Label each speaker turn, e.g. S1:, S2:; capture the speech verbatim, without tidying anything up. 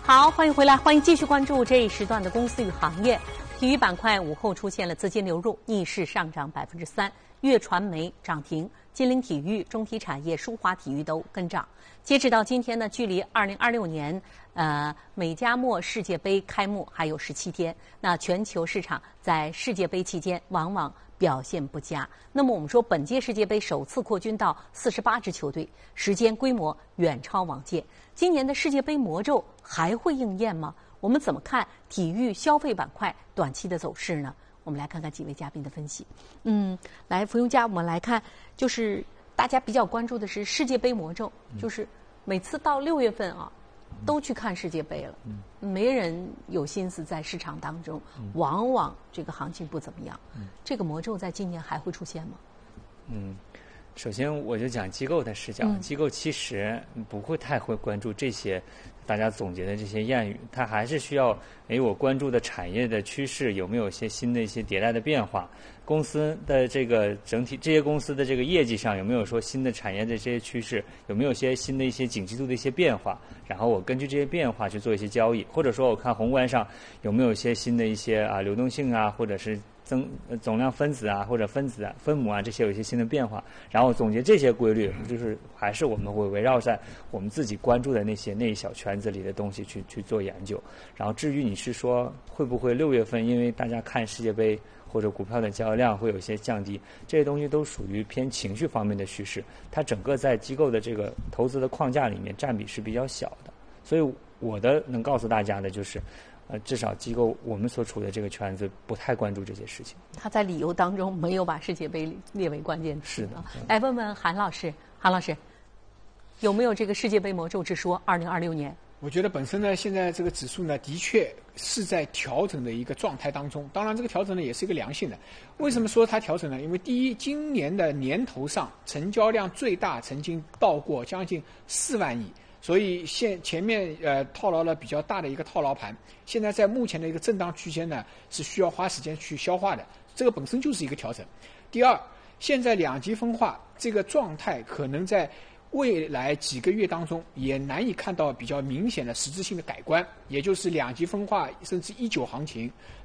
S1: 好，欢迎回来，欢迎继续关注这一时段的公司与行业。体育板块午后出现了资金流入，逆势上涨百分之三，粤传媒涨停，金陵体育、中体产业、舒华体育都跟涨。截止到今天呢，距离二零二六年呃美加墨世界杯开幕还有十七天。那全球市场在世界杯期间往往表现不佳。那么我们说，本届世界杯首次扩军到四十八支球队，时间规模远超往届。今年的世界杯魔咒还会应验吗？我们怎么看体育消费板块短期的走势呢？我们来看看几位嘉宾的分析。嗯，来，福永家，我们来看，就是大家比较关注的是世界杯魔咒，就是每次到六月份啊，都去看世界杯了，没人有心思在市场当中，往往这个行情不怎么样。这个魔咒在今年还会出现吗？
S2: 嗯。首先，我就讲机构的视角。嗯、机构其实不会太会关注这些大家总结的这些谚语，它还是需要，哎，我关注的产业的趋势有没有一些新的一些迭代的变化，公司的这个整体这些公司的这个业绩上有没有说新的产业的这些趋势，有没有一些新的一些景气度的一些变化，然后我根据这些变化去做一些交易，或者说我看宏观上有没有一些新的一些啊流动性啊，或者是增总量分子啊，或者分子啊、分母啊，这些有一些新的变化，然后总结这些规律，就是还是我们会围绕在我们自己关注的那些那一小圈子里的东西去去做研究。然后至于你是说会不会六月份因为大家看世界杯或者股票的交易量会有一些降低，这些东西都属于偏情绪方面的叙事，它整个在机构的这个投资的框架里面占比是比较小的。所以我的能告诉大家的就是。呃，至少机构我们所处的这个圈子不太关注这些事情。
S1: 他在理由当中没有把世界杯列为关键词。
S2: 是的。
S1: 来问问韩老师，韩老师有没有这个世界杯魔咒之说？二零二六年，
S3: 我觉得本身呢，现在这个指数呢，的确是在调整的一个状态当中。当然，这个调整呢也是一个良性的。为什么说它调整呢？因为第一，今年的年头上成交量最大曾经到过将近四万亿。所以现前面呃套牢了比较大的一个套牢盘，现在在目前的一个震荡区间呢，是需要花时间去消化的，这个本身就是一个调整。第二，现在两极分化这个状态可能在未来几个月当中也难以看到比较明显的实质性的改观，也就是两极分化甚至一九行情